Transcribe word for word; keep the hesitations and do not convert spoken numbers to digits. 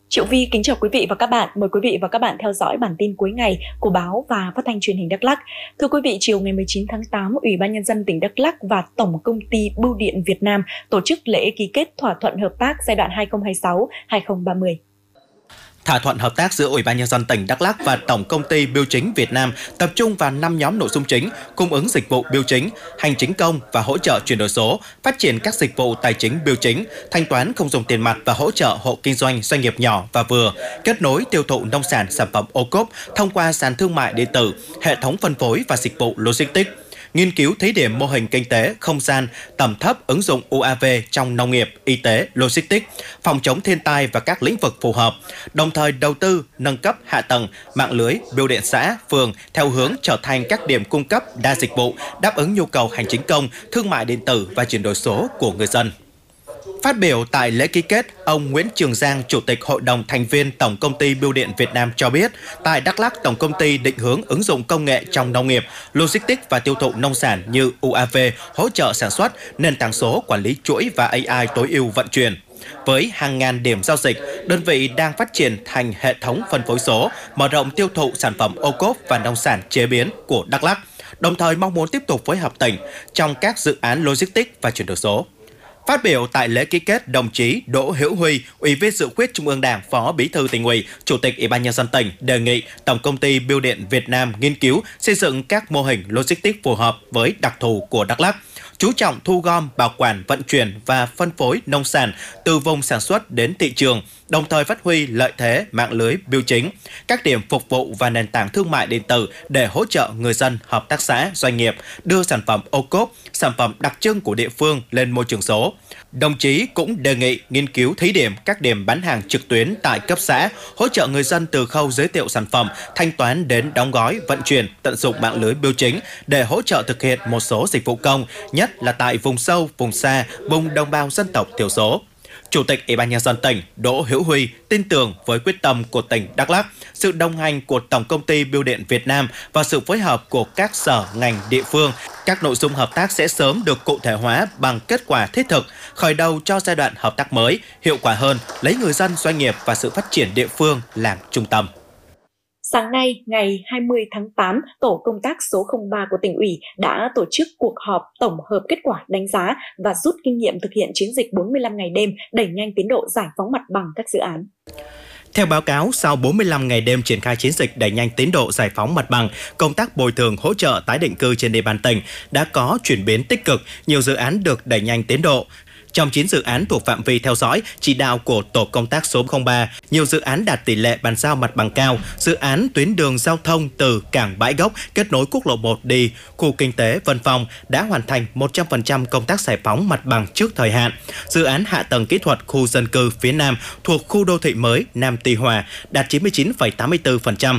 Triệu Vi kính chào quý vị và các bạn. Mời quý vị và các bạn theo dõi bản tin cuối ngày của báo và phát thanh truyền hình Đắk Lắk. Thưa quý vị, chiều ngày mười chín tháng tám, Ủy ban Nhân dân tỉnh Đắk Lắk và Tổng công ty Bưu điện Việt Nam tổ chức lễ ký kết thỏa thuận hợp tác giai đoạn hai nghìn không trăm hai mươi sáu đến hai nghìn không trăm ba mươi. Thỏa thuận hợp tác giữa Ủy ban Nhân dân tỉnh Đắk Lắk và Tổng công ty Bưu chính Việt Nam tập trung vào năm nhóm nội dung chính: cung ứng dịch vụ bưu chính, hành chính công và hỗ trợ chuyển đổi số, phát triển các dịch vụ tài chính bưu chính, thanh toán không dùng tiền mặt và hỗ trợ hộ kinh doanh, doanh nghiệp nhỏ và vừa, kết nối tiêu thụ nông sản, sản phẩm ô cốp thông qua sàn thương mại điện tử, hệ thống phân phối và dịch vụ logistics. Nghiên cứu thí điểm mô hình kinh tế không gian tầm thấp ứng dụng u a vê trong nông nghiệp, y tế, logistics, phòng chống thiên tai và các lĩnh vực phù hợp, đồng thời đầu tư nâng cấp hạ tầng mạng lưới bưu điện xã, phường theo hướng trở thành các điểm cung cấp đa dịch vụ, đáp ứng nhu cầu hành chính công, thương mại điện tử và chuyển đổi số của người dân. Phát biểu tại lễ ký kết, ông Nguyễn Trường Giang, Chủ tịch Hội đồng thành viên Tổng công ty Bưu điện Việt Nam cho biết, tại Đắk Lắk, Tổng công ty định hướng ứng dụng công nghệ trong nông nghiệp, logistics và tiêu thụ nông sản như u a vê, hỗ trợ sản xuất, nền tảng số, quản lý chuỗi và a i tối ưu vận chuyển. Với hàng ngàn điểm giao dịch, đơn vị đang phát triển thành hệ thống phân phối số, mở rộng tiêu thụ sản phẩm ô cốp và nông sản chế biến của Đắk Lắk, đồng thời mong muốn tiếp tục phối hợp tỉnh trong các dự án logistics và chuyển đổi số. Phát biểu tại lễ ký kết, đồng chí Đỗ Hữu Huy, Ủy viên Dự khuyết Trung ương Đảng, Phó Bí thư Tỉnh ủy, Chủ tịch Ủy ban Nhân dân tỉnh đề nghị Tổng công ty Bưu điện Việt Nam nghiên cứu xây dựng các mô hình logistics phù hợp với đặc thù của Đắk Lắk, chú trọng thu gom, bảo quản, vận chuyển và phân phối nông sản từ vùng sản xuất đến thị trường, đồng thời phát huy lợi thế mạng lưới bưu chính, các điểm phục vụ và nền tảng thương mại điện tử để hỗ trợ người dân, hợp tác xã, doanh nghiệp đưa sản phẩm ô cốp, sản phẩm đặc trưng của địa phương lên môi trường số. Đồng chí cũng đề nghị nghiên cứu thí điểm các điểm bán hàng trực tuyến tại cấp xã, hỗ trợ người dân từ khâu giới thiệu sản phẩm, thanh toán đến đóng gói, vận chuyển, tận dụng mạng lưới bưu chính để hỗ trợ thực hiện một số dịch vụ công, nhất là tại vùng sâu, vùng xa, vùng đồng bào dân tộc thiểu số. Chủ tịch Ủy ban Nhân dân tỉnh Đỗ Hữu Huy tin tưởng với quyết tâm của tỉnh Đắk Lắk, sự đồng hành của Tổng công ty Bưu điện Việt Nam và sự phối hợp của các sở ngành địa phương, các nội dung hợp tác sẽ sớm được cụ thể hóa bằng kết quả thiết thực, khởi đầu cho giai đoạn hợp tác mới, hiệu quả hơn, lấy người dân, doanh nghiệp và sự phát triển địa phương làm trung tâm. Sáng nay, ngày hai mươi tháng tám, Tổ công tác số không ba của tỉnh ủy đã tổ chức cuộc họp tổng hợp kết quả đánh giá và rút kinh nghiệm thực hiện chiến dịch bốn mươi lăm ngày đêm đẩy nhanh tiến độ giải phóng mặt bằng các dự án. Theo báo cáo, sau bốn mươi lăm ngày đêm triển khai chiến dịch đẩy nhanh tiến độ giải phóng mặt bằng, công tác bồi thường hỗ trợ tái định cư trên địa bàn tỉnh đã có chuyển biến tích cực, nhiều dự án được đẩy nhanh tiến độ. Trong chín dự án thuộc phạm vi theo dõi, chỉ đạo của Tổ công tác số không ba, nhiều dự án đạt tỷ lệ bàn giao mặt bằng cao. Dự án tuyến đường giao thông từ Cảng Bãi Gốc kết nối quốc lộ một đi khu kinh tế Vân Phong đã hoàn thành một trăm phần trăm công tác giải phóng mặt bằng trước thời hạn. Dự án hạ tầng kỹ thuật khu dân cư phía Nam thuộc khu đô thị mới Nam Tuy Hòa đạt chín mươi chín phẩy tám mươi tư phần trăm.